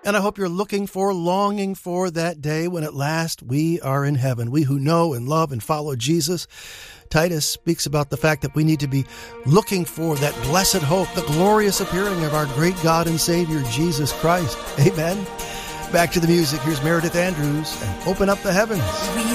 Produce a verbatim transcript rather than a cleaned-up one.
And I hope you're looking for, longing for that day when at last we are in heaven. We who know and love and follow Jesus. Titus speaks about the fact that we need to be looking for that blessed hope, the glorious appearing of our great God and Savior, Jesus Christ. Amen. Back to the music. Here's Meredith Andrews and Open Up the Heavens. We